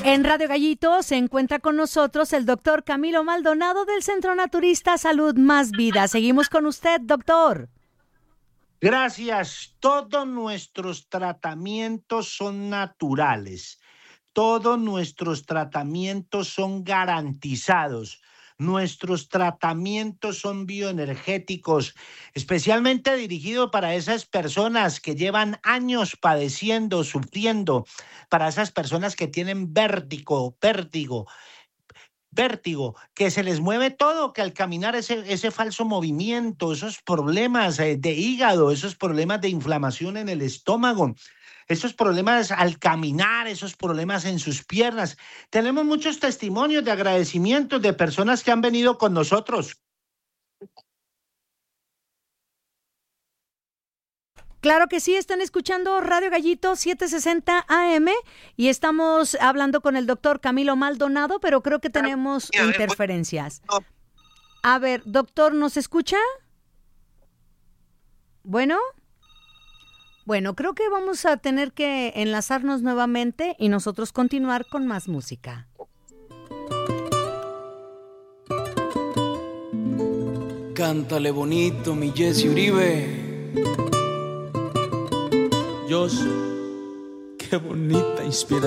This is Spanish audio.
En Radio Gallito se encuentra con nosotros el doctor Camilo Maldonado del Centro Naturista Salud Más Vida. Seguimos con usted, doctor. Gracias. Todos nuestros tratamientos son naturales. Todos nuestros tratamientos son garantizados. Nuestros tratamientos son bioenergéticos, especialmente dirigidos para esas personas que llevan años padeciendo, sufriendo, para esas personas que tienen vértigo, que se les mueve todo, que al caminar ese falso movimiento, esos problemas de hígado, esos problemas de inflamación en el estómago, esos problemas al caminar, esos problemas en sus piernas. Tenemos muchos testimonios de agradecimientos de personas que han venido con nosotros. Claro que sí, están escuchando Radio Gallito 760 AM y estamos hablando con el doctor Camilo Maldonado, pero creo que tenemos interferencias. A ver, doctor, ¿nos escucha? Bueno, creo que vamos a tener que enlazarnos nuevamente y nosotros continuar con más música. Cántale bonito, mi Jesse Uribe. Dios, qué bonita inspiración.